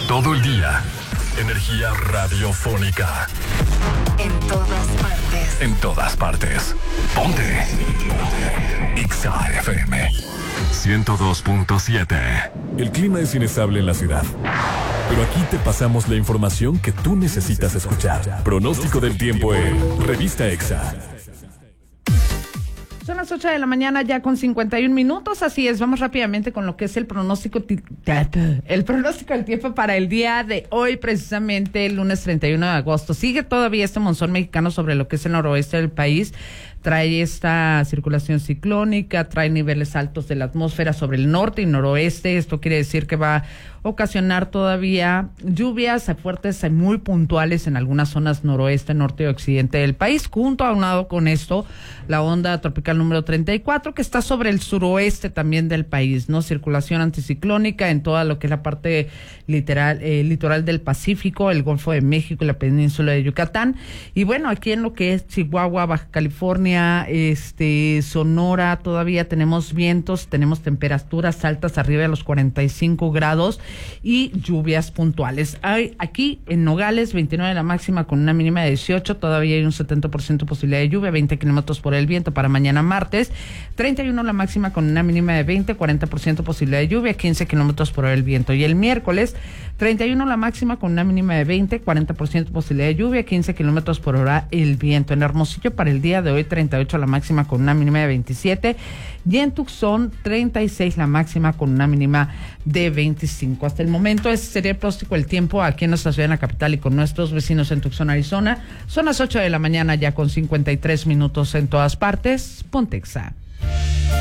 Todo el día. Energía radiofónica. En todas partes. En todas partes. Ponte. Exa FM 102.7. El clima es inestable en la ciudad, pero aquí te pasamos la información que tú necesitas escuchar. Pronóstico del tiempo en Revista Exa. Son las 8 de la mañana ya con 51 minutos, así es, vamos rápidamente con lo que es el pronóstico del tiempo para el día de hoy, precisamente el lunes 31 de agosto. Sigue todavía este monzón mexicano sobre lo que es el noroeste del país, trae esta circulación ciclónica, trae niveles altos de la atmósfera sobre el norte y noroeste. Esto quiere decir que va a ocasionar todavía lluvias fuertes y muy puntuales en algunas zonas noroeste, norte y occidente del país. Aunado con esto, la onda tropical número 34, que está sobre el suroeste también del país, ¿no? Circulación anticiclónica en toda lo que es la parte litoral del Pacífico, el Golfo de México y la península de Yucatán. Y bueno, aquí en lo que es Chihuahua, Baja California, Sonora, todavía tenemos vientos, tenemos temperaturas altas arriba de los 45 grados y lluvias puntuales. Hay aquí en Nogales 29 la máxima con una mínima de 18, todavía hay un 70% posibilidad de lluvia, 20 kilómetros por el viento para mañana martes, 31 la máxima con una mínima de 20, 40% posibilidad de lluvia, 15 kilómetros por el viento. Y el miércoles 31 la máxima con una mínima de 20, 40% posibilidad de lluvia, 15 kilómetros por hora el viento. En Hermosillo para el día de hoy 38 la máxima con una mínima de 27 y en Tucson 36 la máxima con una mínima de 25. Hasta el momento ese sería el pronóstico del tiempo aquí en nuestra ciudad, en la capital y con nuestros vecinos en Tucson, Arizona. Son las 8 de la mañana ya con 53 minutos en todas partes. Ponte Exa.